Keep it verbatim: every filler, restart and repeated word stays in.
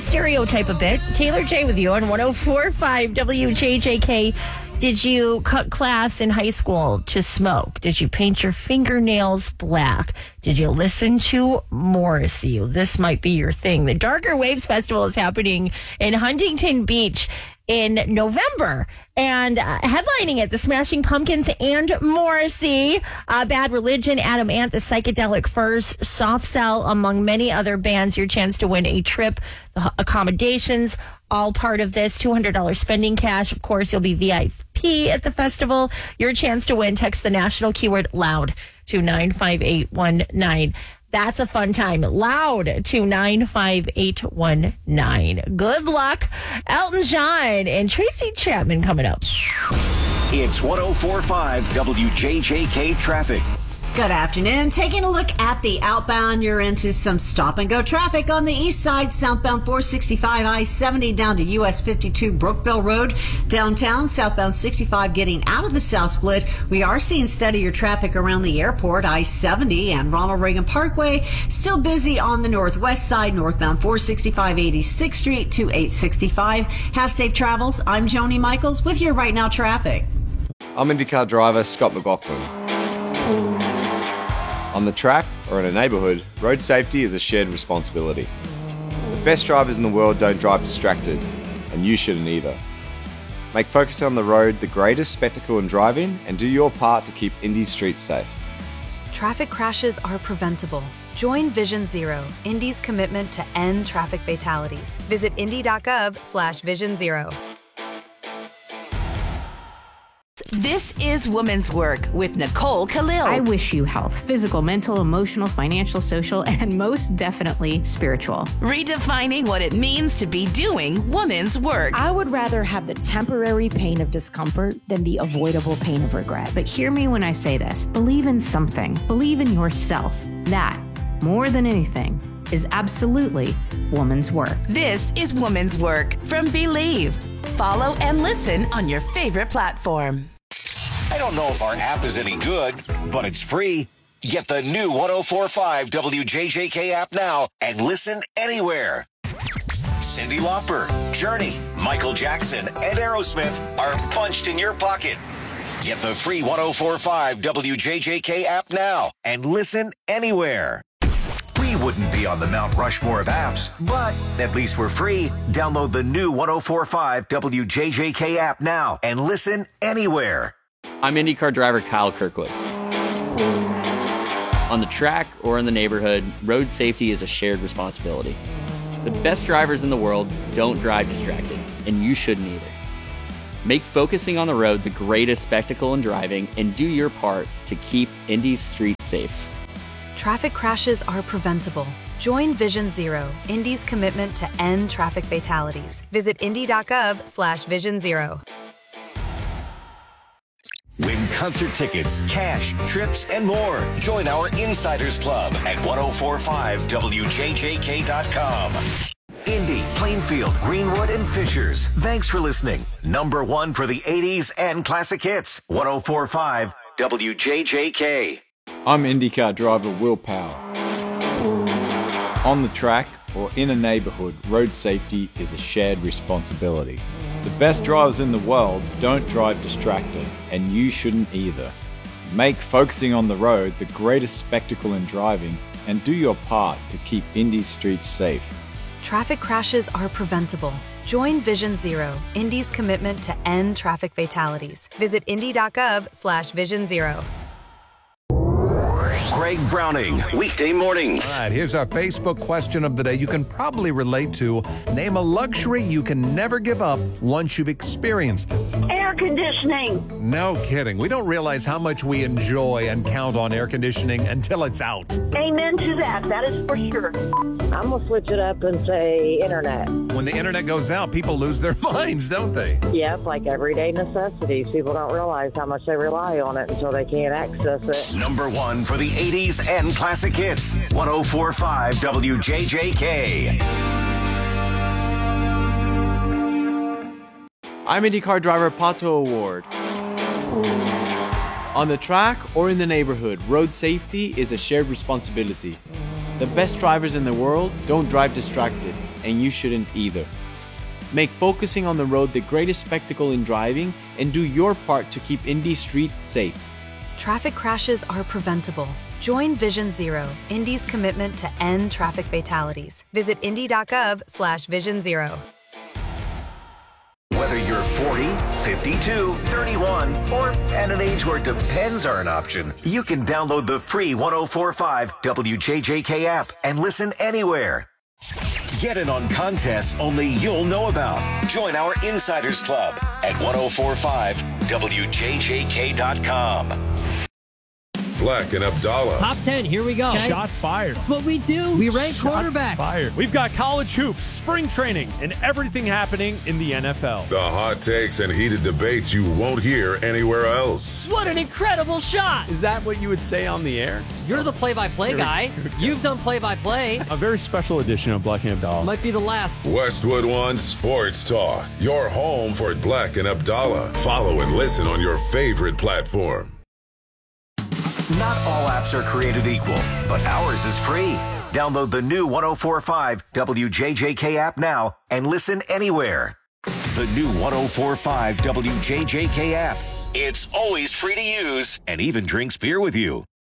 stereotype a bit. Taylor J with you on one oh four point five W J J K. Did you cut class in high school to smoke? Did you paint your fingernails black? Did you listen to Morrissey? This might be your thing. The Darker Waves Festival is happening in Huntington Beach in November, and uh, headlining it, the Smashing Pumpkins and Morrissey, uh, Bad Religion, Adam Ant, the Psychedelic Furs, Soft Cell, among many other bands. Your chance to win a trip, the accommodations, all part of this. two hundred dollars spending cash. Of course, you'll be V I P at the festival. Your chance to win. Text the national keyword LOUD to nine five eight one nine. That's a fun time. Loud to nine five eight one nine. Good luck. Elton John and Tracy Chapman coming up. It's one oh four point five W J J K traffic. Good afternoon. Taking a look at the outbound, you're into some stop and go traffic on the east side, southbound four sixty-five I seventy down to U S fifty-two Brookville Road. Downtown, southbound sixty-five getting out of the South Split. We are seeing steadier traffic around the airport, I seventy and Ronald Reagan Parkway. Still busy on the northwest side, northbound four sixty-five eighty-sixth Street to eight sixty-five. Have safe travels. I'm Joni Michaels with your Right Now traffic. I'm IndyCar driver Scott McLaughlin. On the track or in a neighbourhood, road safety is a shared responsibility. The best drivers in the world don't drive distracted, and you shouldn't either. Make focusing on the road the greatest spectacle in driving and do your part to keep Indy streets safe. Traffic crashes are preventable. Join Vision Zero, Indy's commitment to end traffic fatalities. Visit indy.gov slash vision zero. This is Women's Work with Nicole Khalil. I wish you health, physical, mental, emotional, financial, social, and most definitely spiritual. Redefining what it means to be doing women's work. I would rather have the temporary pain of discomfort than the avoidable pain of regret. But hear me when I say this. Believe in something. Believe in yourself. That, more than anything, is absolutely woman's work. This is Women's Work from Believe. Follow and listen on your favorite platform. I don't know if our app is any good, but it's free. Get the new one oh four point five W J J K app now and listen anywhere. Cyndi Lauper, Journey, Michael Jackson, and Aerosmith are bunched in your pocket. Get the free one oh four point five W J J K app now and listen anywhere. We wouldn't be on the Mount Rushmore of apps, but at least we're free. Download the new one oh four point five W J J K app now and listen anywhere. I'm IndyCar driver Kyle Kirkwood. On the track or in the neighborhood, road safety is a shared responsibility. The best drivers in the world don't drive distracted, and you shouldn't either. Make focusing on the road the greatest spectacle in driving and do your part to keep Indy's streets safe. Traffic crashes are preventable. Join Vision Zero, Indy's commitment to end traffic fatalities. Visit indy.gov slash vision zero. Win concert tickets, cash, trips, and more. Join our Insiders Club at ten forty-five W J J K dot com. Indy, Plainfield, Greenwood, and Fishers. Thanks for listening. Number one for the eighties and classic hits. ten forty-five W J J K. I'm IndyCar driver Will Power. On the track or in a neighbourhood, road safety is a shared responsibility. The best drivers in the world don't drive distracted, and you shouldn't either. Make focusing on the road the greatest spectacle in driving and do your part to keep Indy streets safe. Traffic crashes are preventable. Join Vision Zero, Indy's commitment to end traffic fatalities. Visit indy.gov slash vision zero. Greg Browning, weekday mornings. All right, here's our Facebook question of the day you can probably relate to. Name a luxury you can never give up once you've experienced it. Air conditioning. No kidding. We don't realize how much we enjoy and count on air conditioning until it's out. Amen to that. That is for sure. I'm going to switch it up and say internet. When the internet goes out, people lose their minds, don't they? Yeah, it's like everyday necessities. People don't realize how much they rely on it until they can't access it. Number one for the eighties and classic hits. ten forty-five W J J K. I'm IndyCar driver Pato Award. On the track or in the neighborhood, road safety is a shared responsibility. The best drivers in the world don't drive distracted, and you shouldn't either. Make focusing on the road the greatest spectacle in driving, and do your part to keep Indy streets safe. Traffic crashes are preventable. Join Vision Zero, Indy's commitment to end traffic fatalities. Visit indy.gov slash vision zero. Whether you're forty, fifty-two, thirty-one, or at an age where depends are an option, you can download the free one oh four point five W J J K app and listen anywhere. Get in on contests only you'll know about. Join our Insiders Club at ten forty-five W J J K dot com. Black and Abdallah. Top ten, here we go. Okay. Shots fired. That's what we do. We rank Shots quarterbacks. Fired. We've got college hoops, spring training, and everything happening in the N F L. The hot takes and heated debates you won't hear anywhere else. What an incredible shot. Is that what you would say on the air? You're the play-by-play guy. You've done play-by-play. A very special edition of Black and Abdallah. Might be the last. Westwood One Sports Talk. Your home for Black and Abdallah. Follow and listen on your favorite platform. Not all apps are created equal, but ours is free. Download the new ten forty-five W J J K app now and listen anywhere. The new ten forty-five W J J K app. It's always free to use and even drinks beer with you.